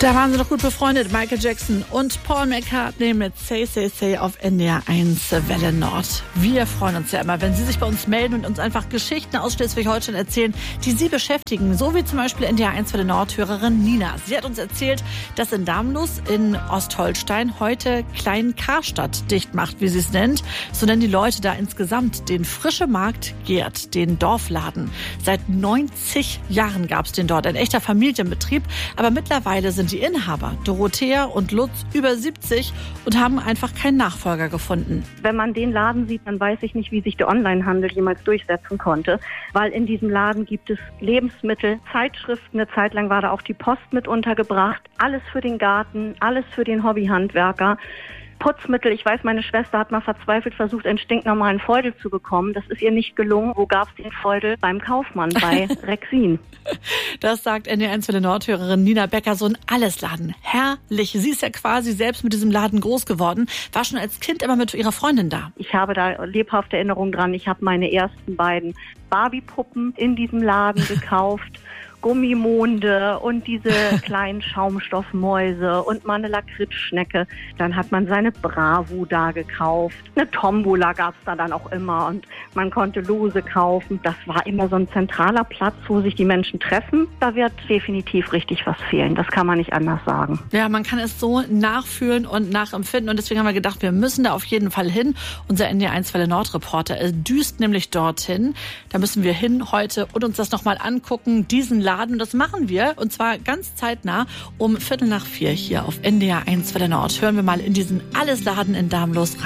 Da waren sie doch gut befreundet, Michael Jackson und Paul McCartney mit Say, Say, Say auf NDR 1 Welle Nord. Wir freuen uns ja immer, wenn Sie sich bei uns melden und uns einfach Geschichten aus Schleswig-Holstein erzählen, die Sie beschäftigen. So wie zum Beispiel NDR 1 Welle Nord-Hörerin Nina. Sie hat uns erzählt, dass in Damlos in Ostholstein heute Klein Karstadt dicht macht, wie sie es nennt. So nennen die Leute da insgesamt den Frische Markt Gerd, den Dorfladen. Seit 90 Jahren gab es den dort, ein echter Familienbetrieb. Aber mittlerweile sind die Inhaber, Dorothea und Lutz, über 70 und haben einfach keinen Nachfolger gefunden. Wenn man den Laden sieht, dann weiß ich nicht, wie sich der Onlinehandel jemals durchsetzen konnte. Weil in diesem Laden gibt es Lebensmittel, Zeitschriften. Eine Zeit lang war da auch die Post mit untergebracht. Alles für den Garten, alles für den Hobbyhandwerker. Putzmittel. Ich weiß, meine Schwester hat mal verzweifelt versucht, einen stinknormalen Feudel zu bekommen. Das ist ihr nicht gelungen. Wo gab es den Feudel? Beim Kaufmann, bei Rexin. Das sagt NDR 1 Welle Nord-Hörerin Nina Becker, so ein Allesladen. Herrlich. Sie ist ja quasi selbst mit diesem Laden groß geworden, war schon als Kind immer mit ihrer Freundin da. Ich habe da lebhafte Erinnerungen dran. Ich habe meine ersten beiden Barbie-Puppen in diesem Laden gekauft. Gummimonde und diese kleinen Schaumstoffmäuse und mal eine Lakritzschnecke. Dann hat man seine Bravo da gekauft. Eine Tombola gab es da dann auch immer und man konnte Lose kaufen. Das war immer so ein zentraler Platz, wo sich die Menschen treffen. Da wird definitiv richtig was fehlen. Das kann man nicht anders sagen. Ja, man kann es so nachfühlen und nachempfinden und deswegen haben wir gedacht, wir müssen da auf jeden Fall hin. Unser NDR 1 Welle Nord Reporter düst nämlich dorthin. Da müssen wir hin heute und uns das nochmal angucken, diesen Laden. Und das machen wir, und zwar ganz zeitnah um 3:15 hier auf NDR 1 Welle Nord. Hören wir mal in diesen Allesladen in Damlos rein.